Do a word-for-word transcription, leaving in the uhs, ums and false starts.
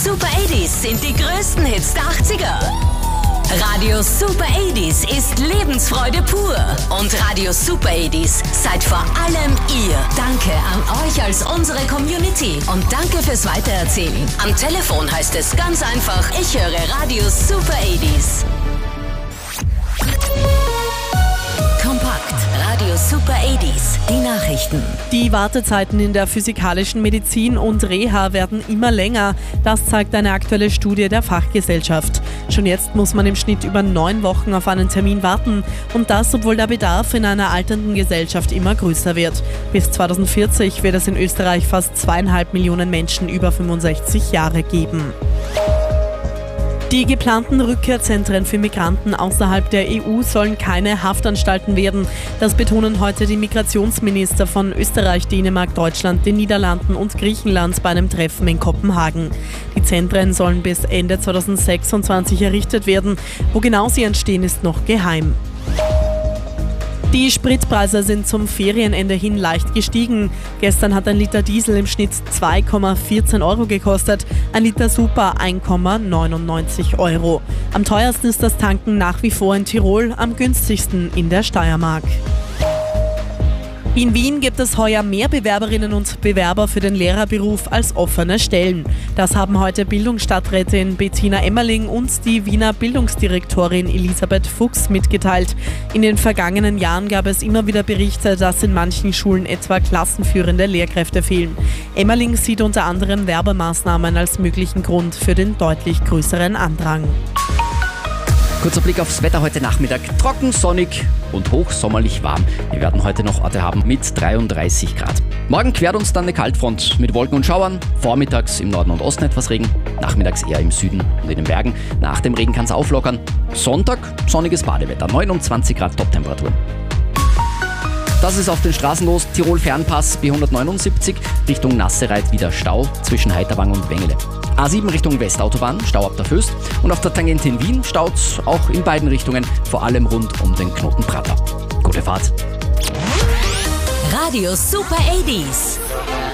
Super achtziger sind die größten Hits der achtziger. Radio Super achtziger ist Lebensfreude pur. Und Radio Super achtziger seid vor allem ihr. Danke an euch als unsere Community. Und danke fürs Weitererzählen. Am Telefon heißt es ganz einfach, ich höre Radio Super achtziger. Kompakt. Radio Super achtziger. Die Nachrichten. Die Wartezeiten in der physikalischen Medizin und Reha werden immer länger. Das zeigt eine aktuelle Studie der Fachgesellschaft. Schon jetzt muss man im Schnitt über neun Wochen auf einen Termin warten. Und das, obwohl der Bedarf in einer alternden Gesellschaft immer größer wird. Bis zweitausendvierzig wird es in Österreich fast zweieinhalb Millionen Menschen über fünfundsechzig Jahre geben. Die geplanten Rückkehrzentren für Migranten außerhalb der E U sollen keine Haftanstalten werden. Das betonen heute die Migrationsminister von Österreich, Dänemark, Deutschland, den Niederlanden und Griechenland bei einem Treffen in Kopenhagen. Die Zentren sollen bis Ende zweitausendsechsundzwanzig errichtet werden. Wo genau sie entstehen, ist noch geheim. Die Spritpreise sind zum Ferienende hin leicht gestiegen. Gestern hat ein Liter Diesel im Schnitt zwei Komma vierzehn Euro gekostet, ein Liter Super ein Komma neunundneunzig Euro. Am teuersten ist das Tanken nach wie vor in Tirol, am günstigsten in der Steiermark. In Wien gibt es heuer mehr Bewerberinnen und Bewerber für den Lehrerberuf als offene Stellen. Das haben heute Bildungsstadträtin Bettina Emmerling und die Wiener Bildungsdirektorin Elisabeth Fuchs mitgeteilt. In den vergangenen Jahren gab es immer wieder Berichte, dass in manchen Schulen etwa klassenführende Lehrkräfte fehlen. Emmerling sieht unter anderem Werbemaßnahmen als möglichen Grund für den deutlich größeren Andrang. Kurzer Blick aufs Wetter heute Nachmittag. Trocken, sonnig und hochsommerlich warm. Wir werden heute noch Orte haben mit dreiunddreißig Grad. Morgen quert uns dann eine Kaltfront mit Wolken und Schauern. Vormittags im Norden und Osten etwas Regen, nachmittags eher im Süden und in den Bergen. Nach dem Regen kann es auflockern. Sonntag sonniges Badewetter, neunundzwanzig Grad Toptemperaturen. Das ist auf den Straßen los. Tirol-Fernpass B hundertneunundsiebzig Richtung Nassereit wieder Stau zwischen Heiterwang und Wengele. A sieben Richtung Westautobahn, Stau ab der Föst. Und auf der Tangente in Wien staut's auch in beiden Richtungen, vor allem rund um den Knoten Prater. Gute Fahrt. Radio Super achtziger.